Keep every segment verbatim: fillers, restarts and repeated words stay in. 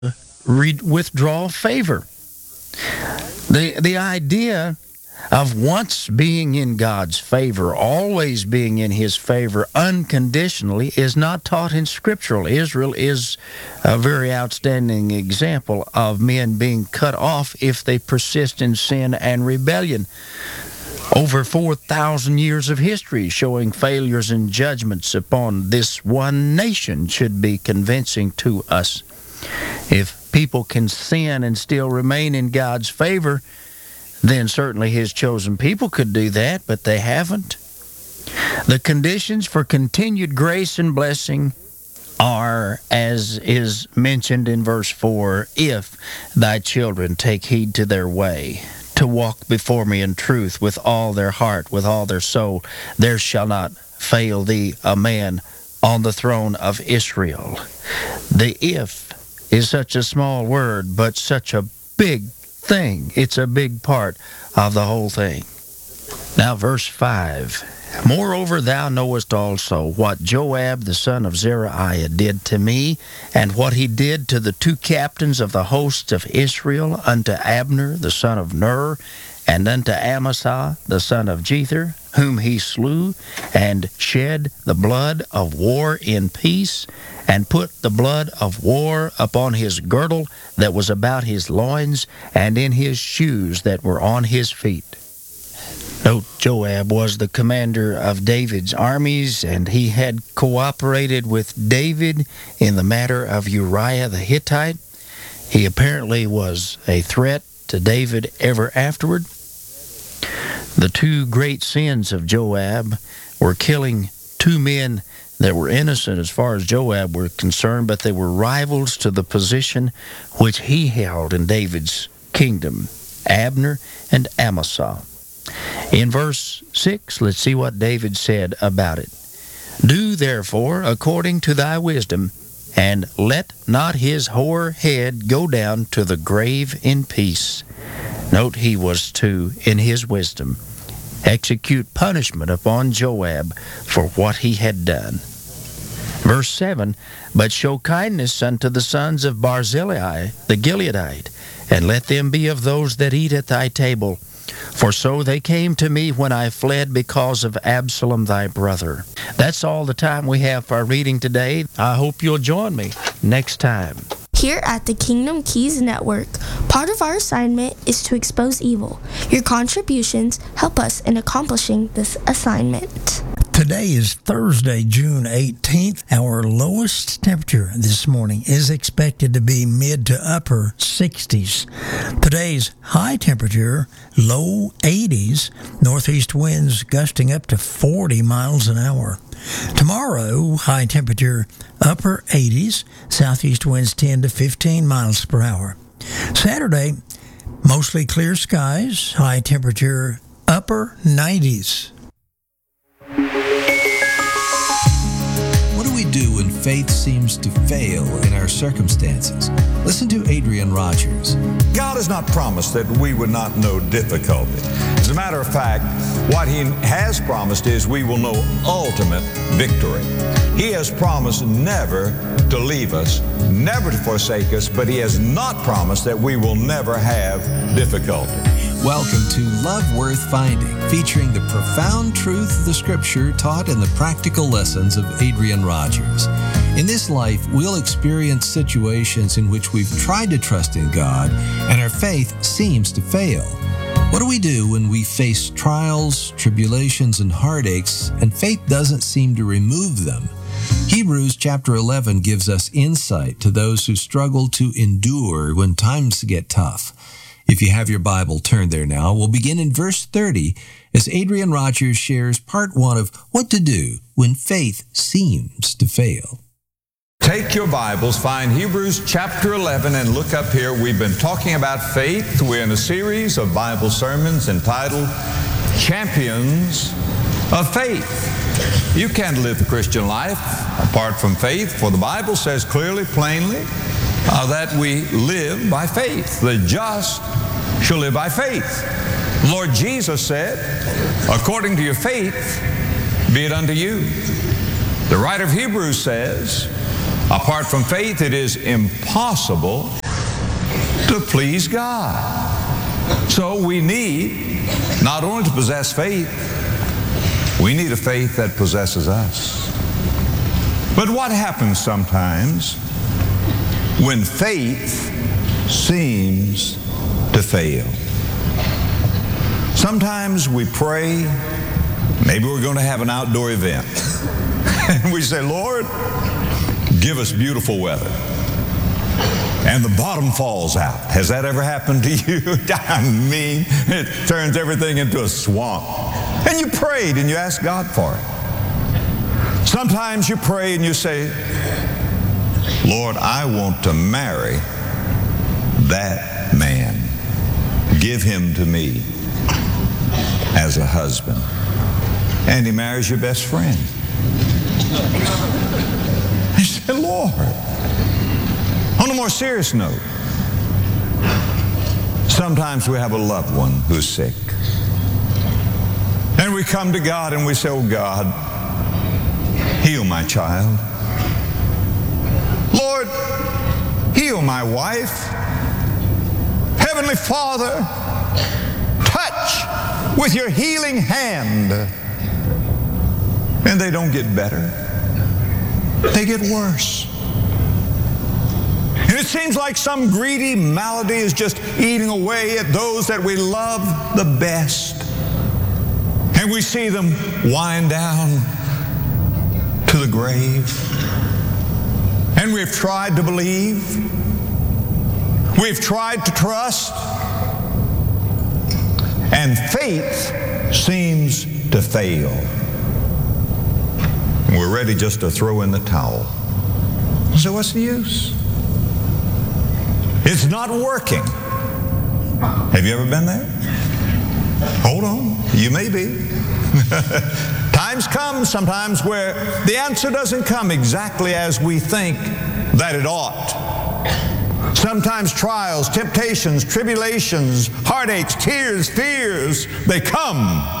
re- withdraw favor. The, the idea of once being in God's favor, always being in His favor unconditionally, is not taught in Scriptural. Israel is a very outstanding example of men being cut off if they persist in sin and rebellion. Over four thousand years of history showing failures and judgments upon this one nation should be convincing to us. If people can sin and still remain in God's favor, then certainly His chosen people could do that, but they haven't. The conditions for continued grace and blessing are, as is mentioned in verse four, if thy children take heed to their way, to walk before me in truth with all their heart, with all their soul, there shall not fail thee a man on the throne of Israel. The if is such a small word, but such a big thing. It's a big part of the whole thing. Now, verse five. Moreover, thou knowest also what Joab the son of Zeruiah did to me, and what he did to the two captains of the hosts of Israel, unto Abner the son of Ner, and unto Amasa the son of Jether, whom he slew, and shed the blood of war in peace, and put the blood of war upon his girdle that was about his loins, and in his shoes that were on his feet. Note, Joab was the commander of David's armies, and he had cooperated with David in the matter of Uriah the Hittite. He apparently was a threat to David ever afterward. The two great sins of Joab were killing two men that were innocent as far as Joab were concerned, but they were rivals to the position which he held in David's kingdom, Abner and Amasa. In verse six, let's see what David said about it. Do therefore according to thy wisdom, and let not his hoar head go down to the grave in peace. Note, he was to, in his wisdom, execute punishment upon Joab for what he had done. Verse seven, but show kindness unto the sons of Barzillai the Gileadite, and let them be of those that eat at thy table. For so they came to me when I fled because of Absalom thy brother. That's all the time we have for our reading today. I hope you'll join me next time. Here at the Kingdom Keys Network, part of our assignment is to expose evil. Your contributions help us in accomplishing this assignment. Today is Thursday, June eighteenth. Our lowest temperature this morning is expected to be mid to upper sixties. Today's high temperature, low eighties, northeast winds gusting up to forty miles an hour. Tomorrow, high temperature, upper eighties, southeast winds ten to fifteen miles per hour. Saturday, mostly clear skies, high temperature, upper nineties. What do we do when faith seems to fail in our circumstances? Listen to Adrian Rogers. God has not promised that we would not know difficulty. As a matter of fact, what He has promised is we will know ultimate victory. He has promised never to leave us, never to forsake us, but He has not promised that we will never have difficulty. Welcome to Love Worth Finding, featuring the profound truth of the Scripture taught in the practical lessons of Adrian Rogers. In this life, we'll experience situations in which we've tried to trust in God and our faith seems to fail. What do we do when we face trials, tribulations, and heartaches, and faith doesn't seem to remove them? Hebrews chapter eleven gives us insight to those who struggle to endure when times get tough. If you have your Bible, turn there now. We'll begin in verse thirty as Adrian Rogers shares part one of what to do when faith seems to fail. Take your Bibles, find Hebrews chapter eleven, and look up here. We've been talking about faith. We're in a series of Bible sermons entitled Champions of Faith. You can't live the Christian life apart from faith, for the Bible says clearly, plainly, uh, that we live by faith. The just shall live by faith. Lord Jesus said, according to your faith, be it unto you. The writer of Hebrews says, Apart from faith, it is impossible to please God. So we need not only to possess faith, we need a faith that possesses us. But what happens sometimes when faith seems to fail? Sometimes we pray, maybe we're going to have an outdoor event, and we say, Lord, give us beautiful weather. And the bottom falls out. Has that ever happened to you? I mean, it turns everything into a swamp. And you prayed and you asked God for it. Sometimes you pray and you say, Lord, I want to marry that man. Give him to me as a husband. And he marries your best friend. You say, Lord. On a more serious note, sometimes we have a loved one who's sick. And we come to God and we say, oh God, heal my child. Lord, heal my wife. Heavenly Father, touch with your healing hand. And they don't get better. They get worse. And it seems like some greedy malady is just eating away at those that we love the best. And we see them wind down to the grave. And we've tried to believe. We've tried to trust. And faith seems to fail. And we're ready just to throw in the towel. So what's the use? It's not working. Have you ever been there? Hold on. You may be. Times come sometimes where the answer doesn't come exactly as we think that it ought. Sometimes trials, temptations, tribulations, heartaches, tears, fears, they come.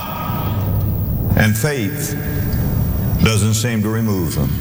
And faith doesn't seem to remove them.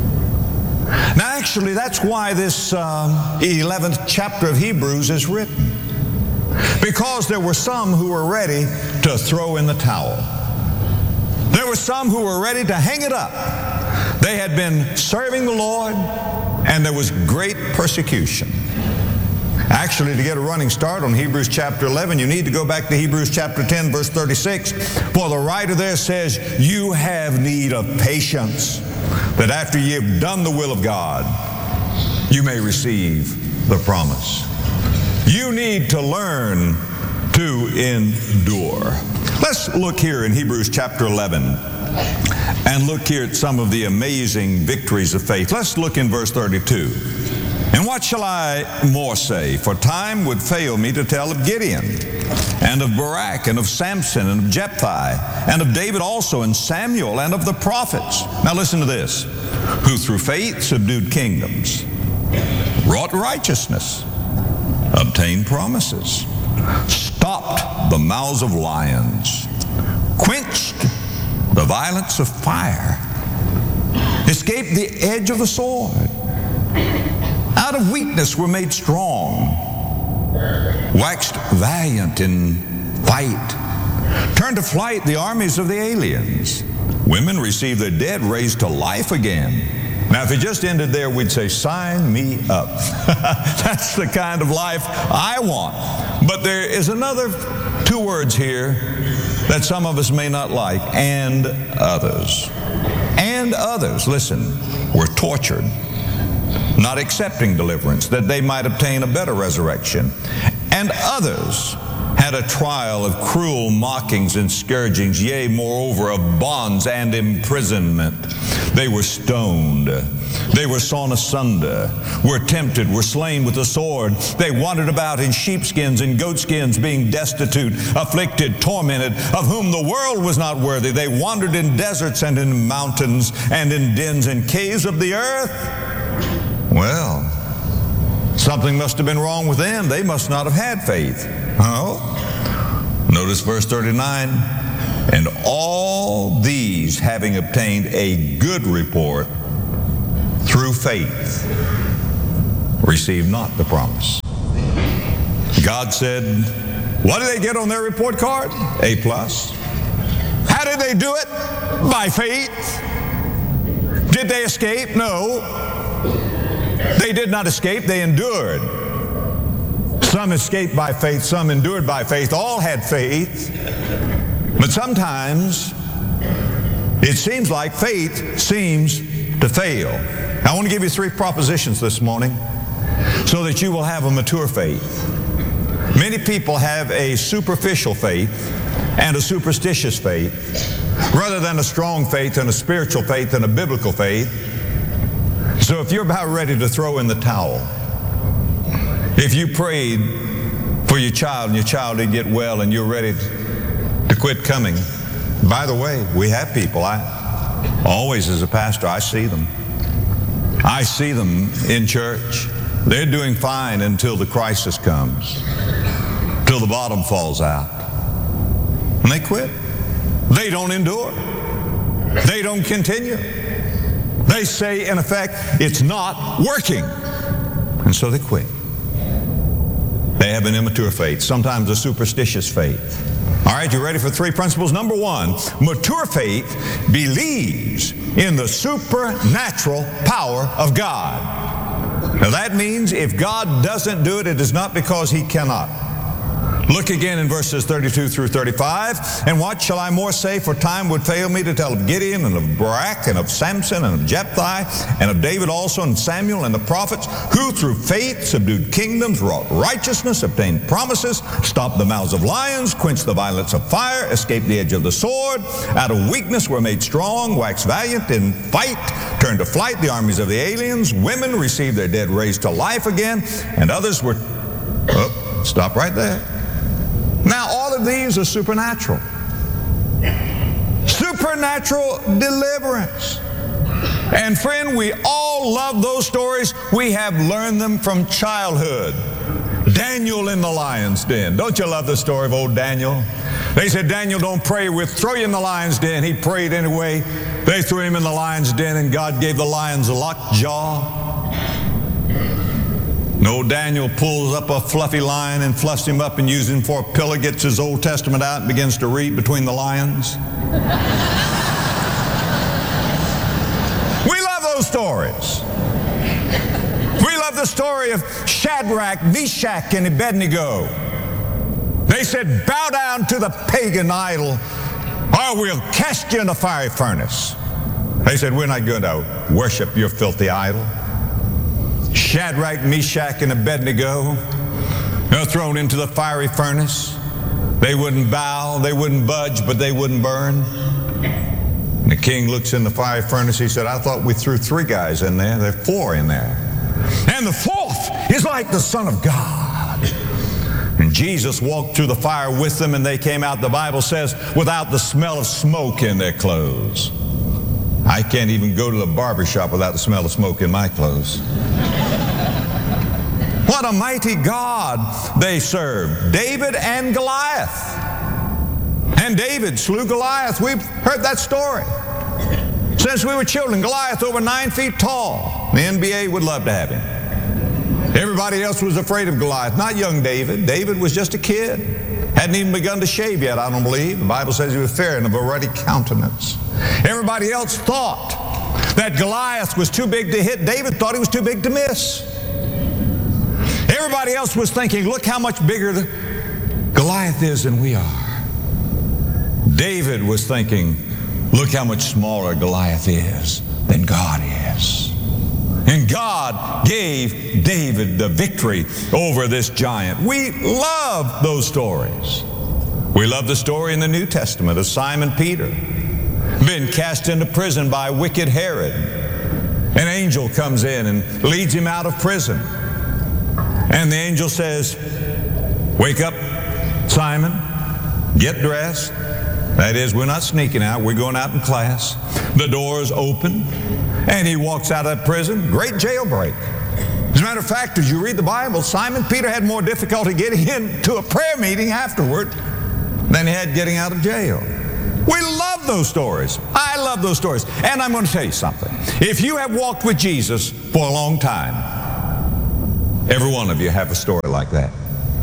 Now, actually, that's why this uh, eleventh chapter of Hebrews is written. Because there were some who were ready to throw in the towel. There were some who were ready to hang it up. They had been serving the Lord, and there was great persecution. Actually, to get a running start on Hebrews chapter eleven, you need to go back to Hebrews chapter ten, verse thirty-six. For the writer there says, you have need of patience, that after you've done the will of God, you may receive the promise. You need to learn to endure. Let's look here in Hebrews chapter eleven and look here at some of the amazing victories of faith. Let's look in verse thirty-two. And what shall I more say? For time would fail me to tell of Gideon, and of Barak, and of Samson, and of Jephthah, and of David also, and Samuel, and of the prophets. Now listen to this. Who through faith subdued kingdoms, wrought righteousness, obtained promises, stopped the mouths of lions, quenched the violence of fire, escaped the edge of the sword, out of weakness were made strong, waxed valiant in fight, turned to flight the armies of the aliens. Women received their dead raised to life again. Now, if it just ended there, we'd say, sign me up. That's the kind of life I want. But there is another two words here that some of us may not like, and others. And others, listen, were tortured, not accepting deliverance, that they might obtain a better resurrection. And others had a trial of cruel mockings and scourgings, yea, moreover, of bonds and imprisonment. They were stoned. They were sawn asunder, were tempted, were slain with the sword. They wandered about in sheepskins and goatskins, being destitute, afflicted, tormented, of whom the world was not worthy. They wandered in deserts and in mountains and in dens and caves of the earth. Well, something must have been wrong with them. They must not have had faith. Oh, notice verse thirty-nine. And all these, having obtained a good report, through faith receive not the promise. God said, what did they get on their report card? A plus. How did they do it? By faith. Did they escape? No. They did not escape, they endured. Some escaped by faith, some endured by faith. All had faith. But sometimes it seems like faith seems to fail. I want to give you three propositions this morning so that you will have a mature faith. Many people have a superficial faith and a superstitious faith rather than a strong faith and a spiritual faith and a biblical faith. So if you're about ready to throw in the towel, if you prayed for your child and your child didn't get well and you're ready to quit coming, by the way, we have people. I always, as a pastor, I see them. I see them in church. They're doing fine until the crisis comes, till the bottom falls out. And they quit. They don't endure. They don't continue. They say, in effect, it's not working. And so they quit. They have an immature faith, sometimes a superstitious faith. All right, you ready for three principles? Number one, mature faith believes in the supernatural power of God. Now that means if God doesn't do it, it is not because He cannot. Look again in verses thirty-two through thirty-five. And what shall I more say, for time would fail me to tell of Gideon and of Barak and of Samson and of Jephthah and of David also and Samuel and the prophets, who through faith subdued kingdoms, wrought righteousness, obtained promises, stopped the mouths of lions, quenched the violence of fire, escaped the edge of the sword, out of weakness were made strong, waxed valiant in fight, turned to flight the armies of the aliens, women received their dead raised to life again, and others were... Oh, stop right there. Now, all of these are supernatural. Supernatural deliverance. And friend, we all love those stories. We have learned them from childhood. Daniel in the lion's den. Don't you love the story of old Daniel? They said, Daniel, don't pray. We'll throw you in the lion's den. He prayed anyway. They threw him in the lion's den, and God gave the lions a locked jaw. No, Daniel pulls up a fluffy lion and fluffs him up and uses him for a pillow, gets his Old Testament out and begins to read between the lions. We love those stories. We love the story of Shadrach, Meshach, and Abednego. They said, bow down to the pagan idol or we'll cast you in the fiery furnace. They said, we're not going to worship your filthy idol. Shadrach, Meshach, and Abednego, they're thrown into the fiery furnace. They wouldn't bow, they wouldn't budge, but they wouldn't burn. And the king looks in the fiery furnace. He said, I thought we threw three guys in there. There are four in there. And the fourth is like the Son of God. And Jesus walked through the fire with them, and they came out, the Bible says, without the smell of smoke in their clothes. I can't even go to the barber shop without the smell of smoke in my clothes. What a mighty God they served. David and Goliath. And David slew Goliath. We've heard that story. Since we were children, Goliath over nine feet tall. The N B A would love to have him. Everybody else was afraid of Goliath, not young David. David was just a kid. Hadn't even begun to shave yet, I don't believe. The Bible says he was fair and of a ruddy countenance. Everybody else thought that Goliath was too big to hit. David thought he was too big to miss. Everybody else was thinking, look how much bigger the Goliath is than we are. David was thinking, look how much smaller Goliath is than God is. And God gave David the victory over this giant. We love those stories. We love the story in the New Testament of Simon Peter, been cast into prison by wicked Herod. An angel comes in and leads him out of prison. And the angel says, wake up, Simon, get dressed. That is, we're not sneaking out, we're going out in class. The doors open, and he walks out of prison. Great jailbreak. As a matter of fact, as you read the Bible, Simon Peter had more difficulty getting into a prayer meeting afterward than he had getting out of jail. We love those stories. I love those stories. And I'm going to tell you something. If you have walked with Jesus for a long time, every one of you have a story like that,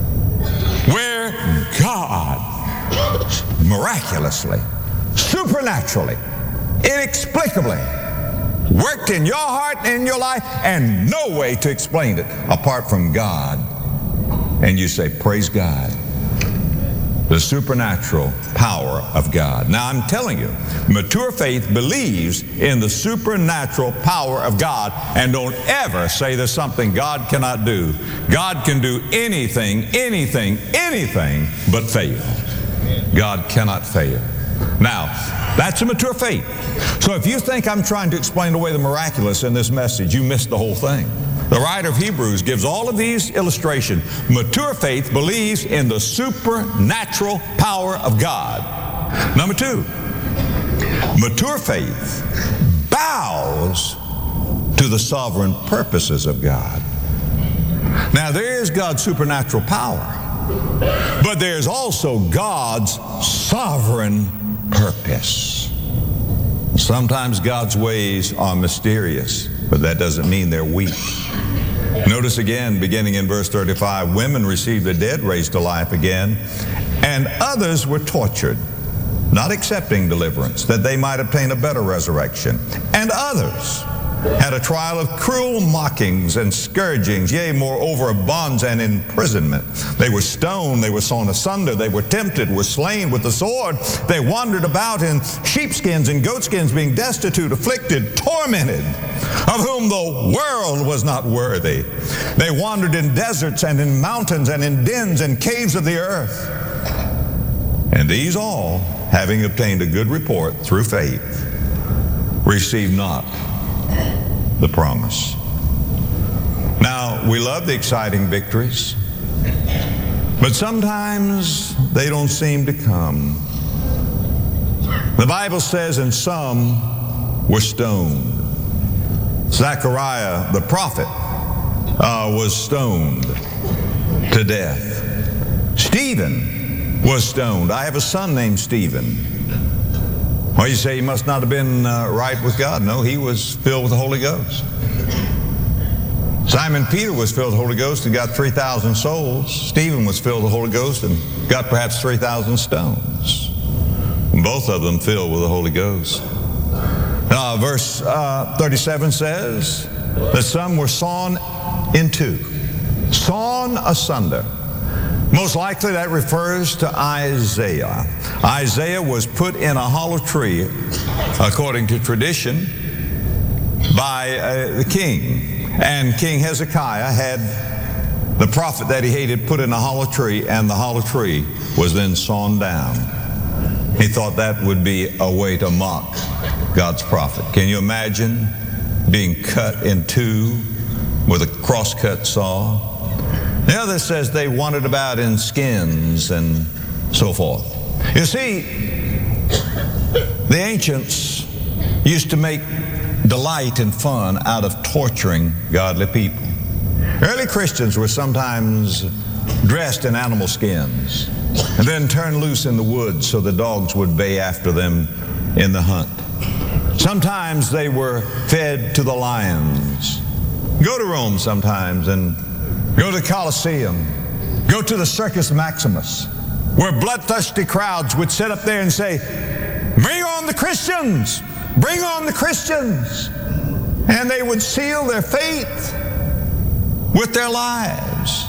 where God miraculously, supernaturally, inexplicably worked in your heart and in your life, and no way to explain it apart from God. And you say, praise God. The supernatural power of God. Now I'm telling you, mature faith believes in the supernatural power of God, and don't ever say there's something God cannot do. God can do anything, anything, anything but fail. God cannot fail. Now, that's a mature faith. So if you think I'm trying to explain away the miraculous in this message, you missed the whole thing. The writer of Hebrews gives all of these illustrations. Mature faith believes in the supernatural power of God. Number two, mature faith bows to the sovereign purposes of God. Now, there is God's supernatural power, but there's also God's sovereign purpose. Sometimes God's ways are mysterious, but that doesn't mean they're weak. Notice again, beginning in verse thirty-five, women received the dead raised to life again, and others were tortured, not accepting deliverance, that they might obtain a better resurrection. And others had a trial of cruel mockings and scourgings, yea, moreover, of bonds and imprisonment. They were stoned, they were sawn asunder, they were tempted, were slain with the sword. They wandered about in sheepskins and goatskins, being destitute, afflicted, tormented, of whom the world was not worthy. They wandered in deserts and in mountains and in dens and caves of the earth. And these all, having obtained a good report through faith, received not the promise. Now, we love the exciting victories, but sometimes they don't seem to come. The Bible says, and some were stoned. Zechariah, the prophet, uh, was stoned to death. Stephen was stoned. I have a son named Stephen. Well, you say he must not have been uh, right with God. No, he was filled with the Holy Ghost. Simon Peter was filled with the Holy Ghost and got three thousand souls. Stephen was filled with the Holy Ghost and got perhaps three thousand stones. Both of them filled with the Holy Ghost. Now, verse uh, thirty-seven says that some were sawn in two, sawn asunder. Most likely that refers to Isaiah. Isaiah was put in a hollow tree, according to tradition, by uh, the king. And King Hezekiah had the prophet that he hated put in a hollow tree, and the hollow tree was then sawn down. He thought that would be a way to mock God's prophet. Can you imagine being cut in two with a cross-cut saw? The other says they wandered about in skins and so forth. You see, the ancients used to make delight and fun out of torturing godly people. Early Christians were sometimes dressed in animal skins and then turned loose in the woods so the dogs would bay after them in the hunt. Sometimes they were fed to the lions. Go to Rome sometimes and go to the Colosseum. Go to the Circus Maximus, where bloodthirsty crowds would sit up there and say, "Bring on the Christians! Bring on the Christians!" And they would seal their faith with their lives.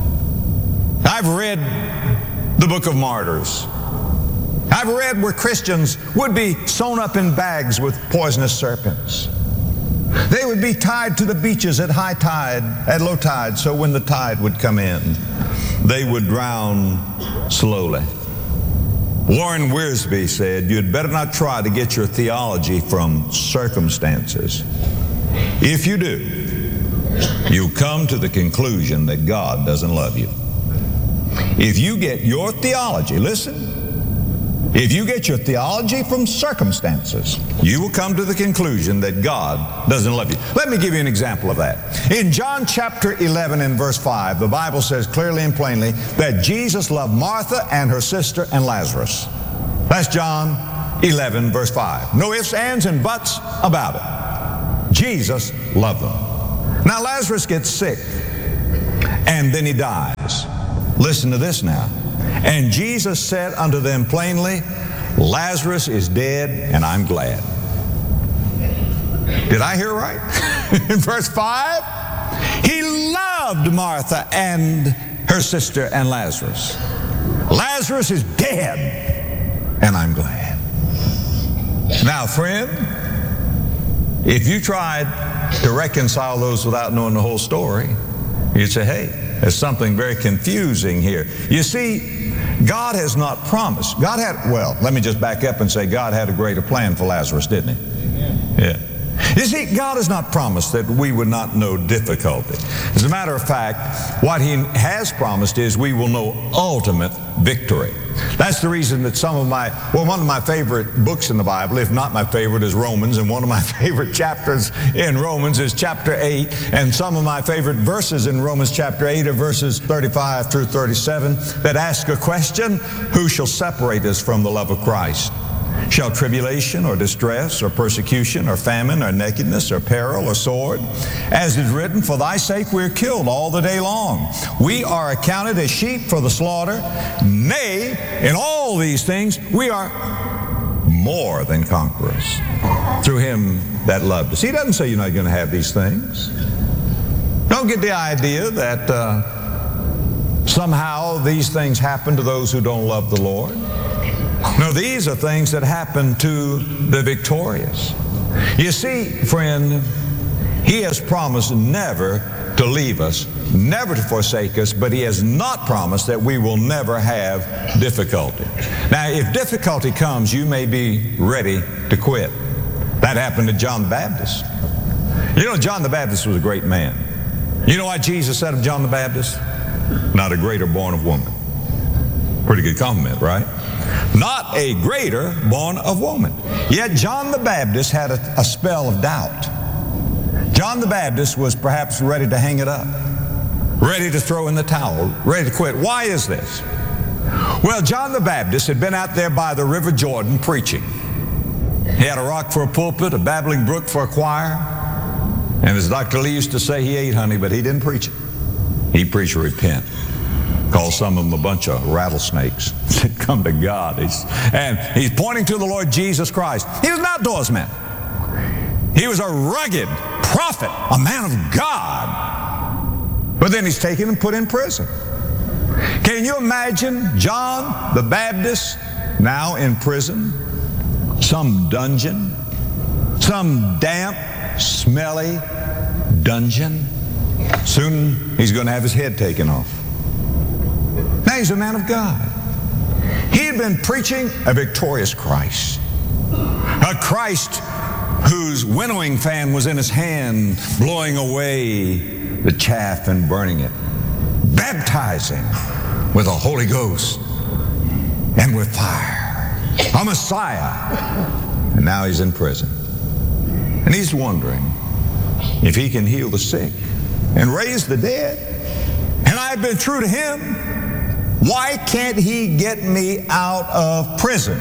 I've read the Book of Martyrs. I've read where Christians would be sewn up in bags with poisonous serpents. They would be tied to the beaches at high tide, at low tide, so when the tide would come in, they would drown slowly. Warren Wiersbe said, "You'd better not try to get your theology from circumstances. If you do, you'll come to the conclusion that God doesn't love you." If you get your theology, listen, if you get your theology from circumstances, you will come to the conclusion that God doesn't love you. Let me give you an example of that. In John chapter eleven and verse five, the Bible says clearly and plainly that Jesus loved Martha and her sister and Lazarus. That's John eleven, verse five. No ifs, ands, and buts about it. Jesus loved them. Now Lazarus gets sick, and then he dies. Listen to this now. And Jesus said unto them plainly, Lazarus is dead, and I'm glad. Did I hear right? In verse five, he loved Martha and her sister and Lazarus. Lazarus is dead, and I'm glad. Now, friend, if you tried to reconcile those without knowing the whole story, you'd say, hey, there's something very confusing here. You see, God has not promised. God had, well, let me just back up and say God had a greater plan for Lazarus, didn't he? Amen. Yeah. You see, God has not promised that we would not know difficulty. As a matter of fact, what He has promised is we will know ultimate victory. That's the reason that some of my, well, one of my favorite books in the Bible, if not my favorite, is Romans, and one of my favorite chapters in Romans is chapter eight, and some of my favorite verses in Romans chapter eight are verses thirty-five through thirty-seven that ask a question, who shall separate us from the love of Christ? Shall tribulation or distress or persecution or famine or nakedness or peril or sword? As is written, for thy sake we are killed all the day long. We are accounted as sheep for the slaughter. Nay, in all these things we are more than conquerors through Him that loved us. He doesn't say you're not going to have these things. Don't get the idea that uh, somehow these things happen to those who don't love the Lord. No, these are things that happen to the victorious. You see, friend, He has promised never to leave us, never to forsake us, but He has not promised that we will never have difficulty. Now, if difficulty comes, you may be ready to quit. That happened to John the Baptist. You know, John the Baptist was a great man. You know what Jesus said of John the Baptist? Not a greater born of woman. Pretty good compliment, right? Not a greater born of woman. Yet John the Baptist had a, a spell of doubt. John the Baptist was perhaps ready to hang it up, ready to throw in the towel, ready to quit. Why is this? Well, John the Baptist had been out there by the River Jordan preaching. He had a rock for a pulpit, a babbling brook for a choir, and as Doctor Lee used to say, he ate honey, but he didn't preach it. He preached repent. Called some of them a bunch of rattlesnakes. Said, come to God. He's, and he's pointing to the Lord Jesus Christ. He was an outdoorsman. He was a rugged prophet, a man of God. But then he's taken and put in prison. Can you imagine John the Baptist now in prison? Some dungeon, some damp, smelly dungeon. Soon he's going to have his head taken off. Now he's a man of God. He had been preaching a victorious Christ. A Christ whose winnowing fan was in his hand, blowing away the chaff and burning it. Baptizing with the Holy Ghost and with fire. A Messiah. And now he's in prison. And he's wondering if he can heal the sick and raise the dead. And I've been true to Him. Why can't He get me out of prison?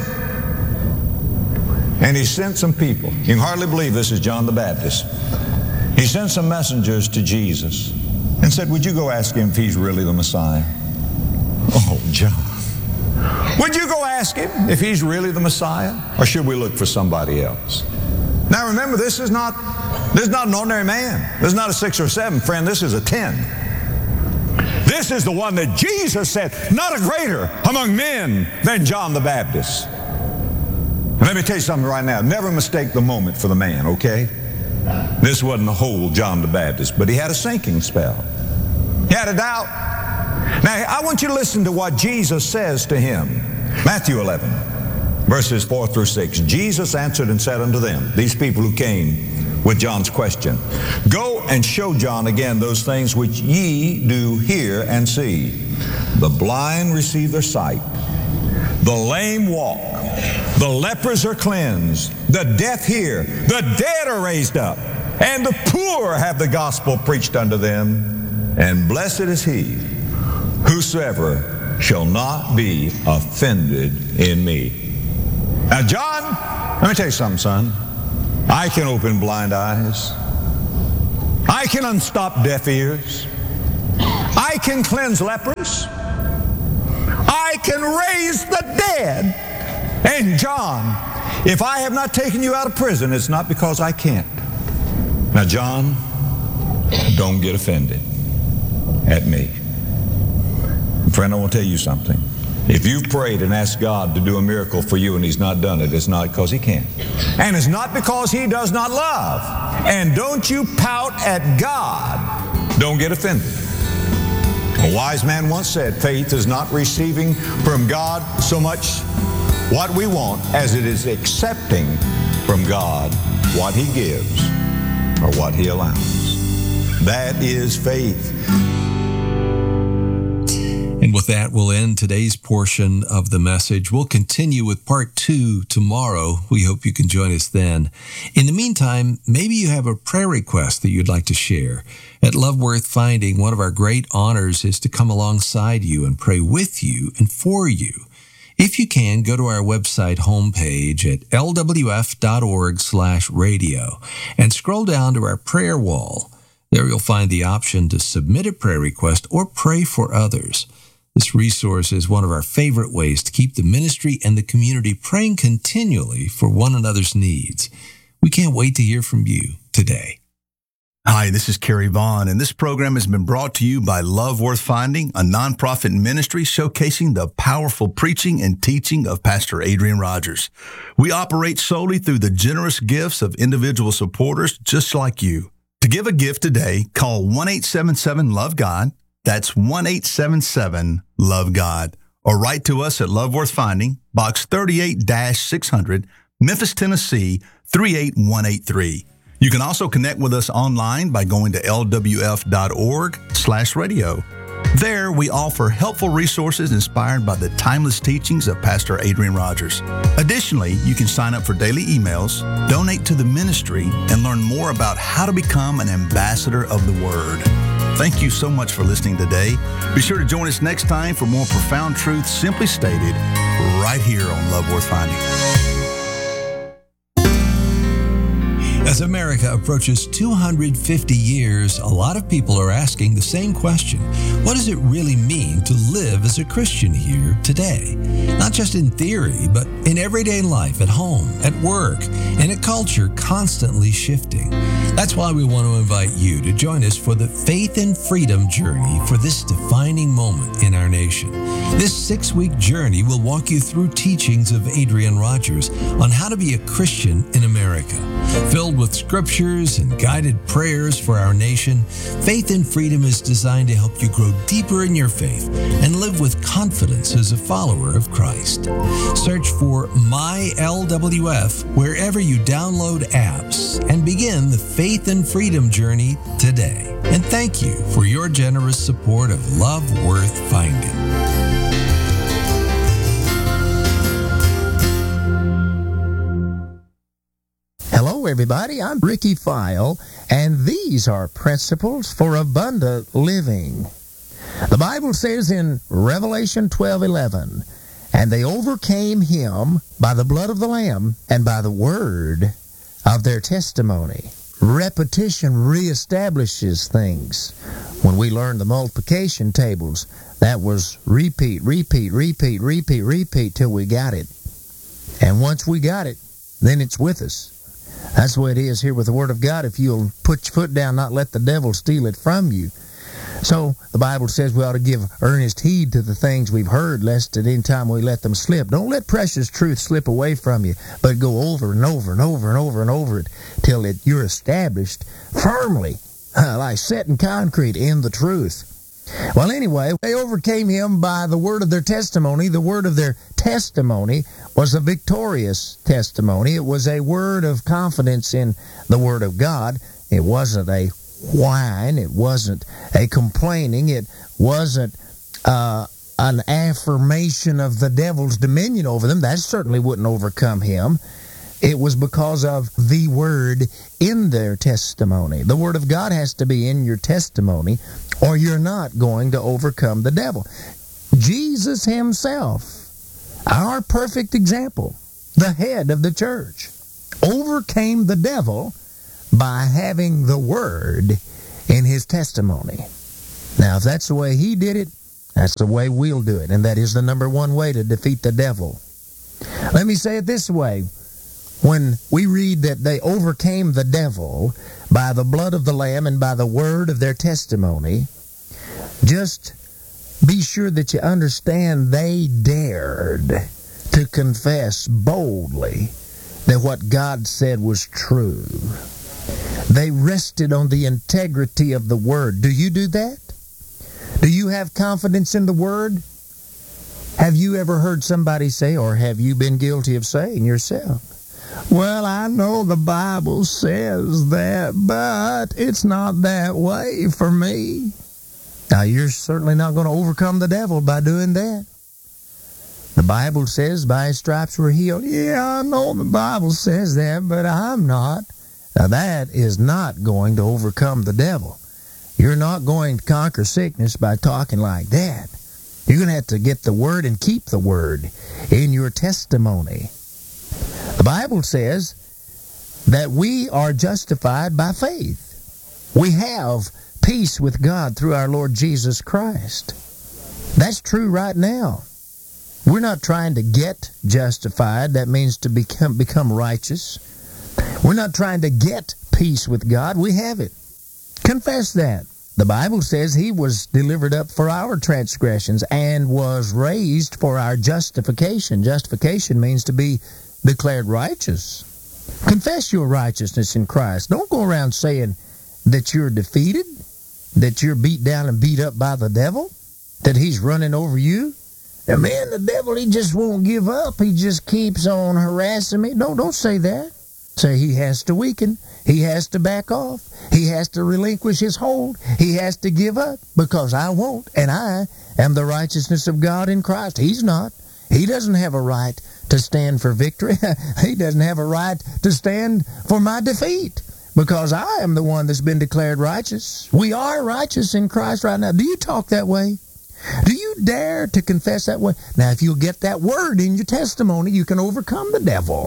And he sent some people. You can hardly believe this is John the Baptist. He sent some messengers to Jesus and said, would you go ask Him if He's really the Messiah? Oh, John. Would you go ask Him if He's really the Messiah? Or should we look for somebody else? Now remember, this is not, this is not an ordinary man. This is not a six or seven, friend. This is a ten. This is the one that Jesus said, not a greater among men than John the Baptist. And let me tell you something right now. Never mistake the moment for the man, okay? This wasn't the whole John the Baptist, but he had a sinking spell. He had a doubt. Now, I want you to listen to what Jesus says to him. Matthew eleven, verses four through six. Jesus answered and said unto them, these people who came with John's question, go and show John again those things which ye do hear and see. The blind receive their sight, the lame walk, the lepers are cleansed, the deaf hear, the dead are raised up, and the poor have the gospel preached unto them. And blessed is he whosoever shall not be offended in me. Now, John, let me tell you something, son. I can open blind eyes. I can unstop deaf ears. I can cleanse lepers. I can raise the dead. And John, if I have not taken you out of prison, it's not because I can't. Now, John, don't get offended at me. Friend, I want to tell you something. If you've prayed and asked God to do a miracle for you and He's not done it, it's not because He can't. And it's not because He does not love. And don't you pout at God. Don't get offended. A wise man once said, faith is not receiving from God so much what we want as it is accepting from God what He gives or what He allows. That is faith. And with that, we'll end today's portion of the message. We'll continue with part two tomorrow. We hope you can join us then. In the meantime, maybe you have a prayer request that you'd like to share. At Love Worth Finding, one of our great honors is to come alongside you and pray with you and for you. If you can, go to our website homepage at l w f dot org slash radio and scroll down to our prayer wall. There you'll find the option to submit a prayer request or pray for others. This resource is one of our favorite ways to keep the ministry and the community praying continually for one another's needs. We can't wait to hear from you today. Hi, this is Kerry Vaughn, and this program has been brought to you by Love Worth Finding, a nonprofit ministry showcasing the powerful preaching and teaching of Pastor Adrian Rogers. We operate solely through the generous gifts of individual supporters just like you. To give a gift today, call one eight seven seven love God. That's one eight seven seven love God. Or write to us at Love Worth Finding, Box thirty-eight six hundred, Memphis, Tennessee, three eight one eight three. You can also connect with us online by going to l w f dot org slash radio. There, we offer helpful resources inspired by the timeless teachings of Pastor Adrian Rogers. Additionally, you can sign up for daily emails, donate to the ministry, and learn more about how to become an ambassador of the Word. Thank you so much for listening today. Be sure to join us next time for more profound truths simply stated right here on Love Worth Finding. As America approaches two hundred fifty years, a lot of people are asking the same question. What does it really mean to live as a Christian here today? Not just in theory, but in everyday life, at home, at work, in a culture constantly shifting. That's why we want to invite you to join us for the Faith and Freedom journey for this defining moment in our nation. This six-week journey will walk you through teachings of Adrian Rogers on how to be a Christian in America. Filled with scriptures and guided prayers for our nation, Faith and Freedom is designed to help you grow deeper in your faith and live with confidence as a follower of Christ. Search for My L W F wherever you download apps and begin the Faith and Freedom journey today. And thank you for your generous support of Love Worth Finding. Hello, everybody. I'm Ricky File, and these are principles for abundant living. The Bible says in Revelation twelve eleven, and they overcame him by the blood of the Lamb and by the word of their testimony. Repetition reestablishes things. When we learned the multiplication tables, that was repeat, repeat, repeat, repeat, repeat till we got it. And once we got it, then it's with us. That's the way it is here with the Word of God. If you'll put your foot down, not let the devil steal it from you. So the Bible says we ought to give earnest heed to the things we've heard, lest at any time we let them slip. Don't let precious truth slip away from you, but go over and over and over and over and over it till it, you're established firmly, like set in concrete in the truth. Well, anyway, they overcame him by the word of their testimony. The word of their testimony was a victorious testimony. It was a word of confidence in the Word of God. It wasn't a whine. It wasn't a complaining. It wasn't uh, an affirmation of the devil's dominion over them. That certainly wouldn't overcome him. It was because of the word in their testimony. The Word of God has to be in your testimony, or you're not going to overcome the devil. Jesus himself, our perfect example, the head of the church, overcame the devil by having the word in his testimony. Now, if that's the way he did it, that's the way we'll do it, and that is the number one way to defeat the devil. Let me say it this way. When we read that they overcame the devil by the blood of the Lamb and by the word of their testimony, just be sure that you understand they dared to confess boldly that what God said was true. They rested on the integrity of the word. Do you do that? Do you have confidence in the word? Have you ever heard somebody say, or have you been guilty of saying yourself, well, I know the Bible says that, but it's not that way for me. Now, you're certainly not going to overcome the devil by doing that. The Bible says by his stripes we're healed. Yeah, I know the Bible says that, but I'm not. Now, that is not going to overcome the devil. You're not going to conquer sickness by talking like that. You're going to have to get the word and keep the word in your testimony. The Bible says that we are justified by faith. We have peace with God through our Lord Jesus Christ. That's true right now. We're not trying to get justified. That means to become, become righteous. We're not trying to get peace with God. We have it. Confess that. The Bible says he was delivered up for our transgressions and was raised for our justification. Justification means to be declared righteous. Confess your righteousness in Christ. Don't go around saying that you're defeated, that you're beat down and beat up by the devil, that he's running over you. And man, the devil, he just won't give up. He just keeps on harassing me. No, don't say that. Say he has to weaken. He has to back off. He has to relinquish his hold. He has to give up because I won't, and I am the righteousness of God in Christ. He's not. He doesn't have a right to stand for victory. He doesn't have a right to stand for my defeat because I am the one that's been declared righteous. We are righteous in Christ right now. Do you talk that way? Do you dare to confess that way? Now, if you'll get that word in your testimony, you can overcome the devil.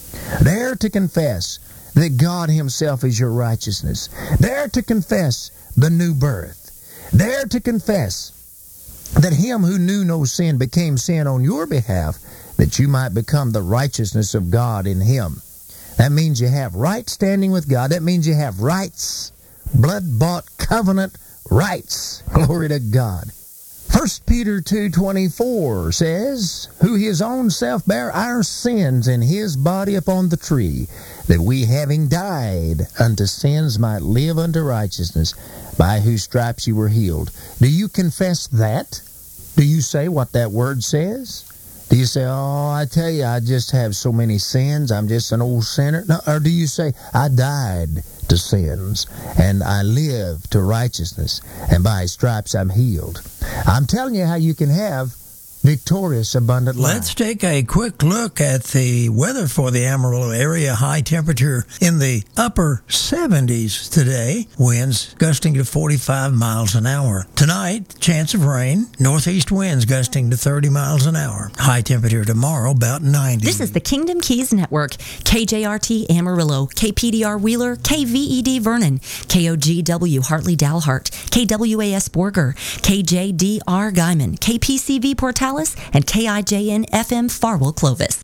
Dare to confess that God himself is your righteousness. Dare to confess the new birth. Dare to confess that him who knew no sin became sin on your behalf, that you might become the righteousness of God in him. That means you have right standing with God. That means you have rights, blood-bought covenant rights. Glory to God. First Peter two twenty-four says, who his own self bare our sins in his body upon the tree, that we having died unto sins might live unto righteousness, by whose stripes you were healed. Do you confess that? Do you say what that word says? Do you say, oh, I tell you, I just have so many sins, I'm just an old sinner? No, or do you say, I died to sins, and I live to righteousness, and by his stripes I'm healed? I'm telling you how you can have victorious, abundant life. Let's take a quick look at the weather for the Amarillo area. High temperature in the upper seventies today. Winds gusting to forty-five miles an hour. Tonight, chance of rain. Northeast winds gusting to thirty miles an hour. High temperature tomorrow, about ninety. This is the Kingdom Keys Network. K J R T Amarillo, K P D R Wheeler, K V E D Vernon, K O G W Hartley Dalhart, K W A S Borger, K J D R Guyman, K P C V Portales, and K I J N F M Farwell Clovis.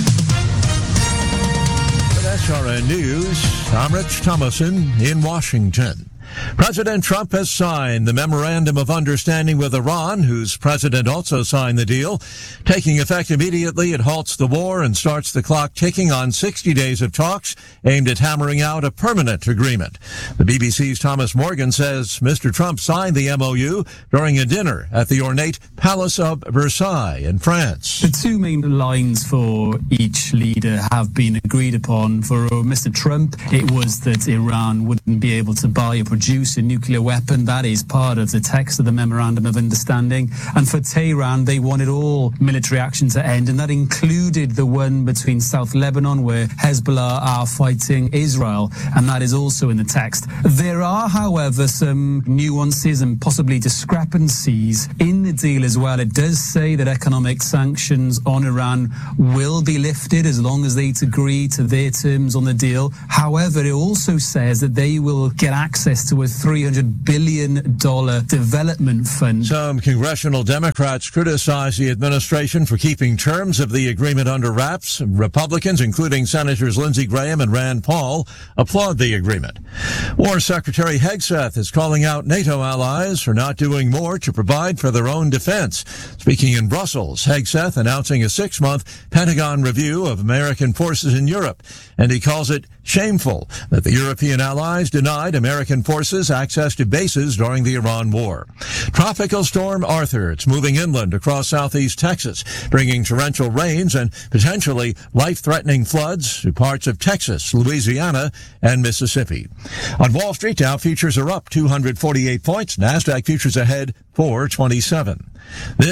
With S R N News, I'm Rich Thomason in Washington. President Trump has signed the Memorandum of Understanding with Iran, whose president also signed the deal. Taking effect immediately, it halts the war and starts the clock ticking on sixty days of talks aimed at hammering out a permanent agreement. The B B C's Thomas Morgan says Mister Trump signed the M O U during a dinner at the ornate Palace of Versailles in France. The two main lines for each leader have been agreed upon. For Mister Trump, it was that Iran wouldn't be able to buy or produce produce a nuclear weapon. That is part of the text of the Memorandum of Understanding. And for Tehran, they wanted all military action to end, and that included the one between South Lebanon, where Hezbollah are fighting Israel, and that is also in the text. There are, however, some nuances and possibly discrepancies in the deal as well. It does say that economic sanctions on Iran will be lifted as long as they agree to their terms on the deal. However, it also says that they will get access to a three hundred billion dollars development fund. Some congressional Democrats criticize the administration for keeping terms of the agreement under wraps. Republicans, including Senators Lindsey Graham and Rand Paul, applaud the agreement. War Secretary Hegseth is calling out NATO allies for not doing more to provide for their own defense. Speaking in Brussels, Hegseth announcing a six-month Pentagon review of American forces in Europe, and he calls it shameful that the European allies denied American forces access to bases during the Iran war. Tropical storm Arthur, it's moving inland across southeast Texas, bringing torrential rains and potentially life-threatening floods to parts of Texas, Louisiana, and Mississippi. On Wall Street, Dow futures are up two hundred forty-eight points. NASDAQ futures ahead four twenty-seven. This